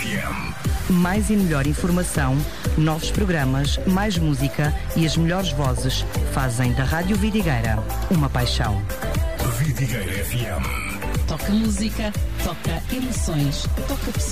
FM. Mais e melhor informação, novos programas, mais música e as melhores vozes fazem da Rádio Vidigueira uma paixão. Vidigueira FM. Toca música, toca emoções, toca pessoas.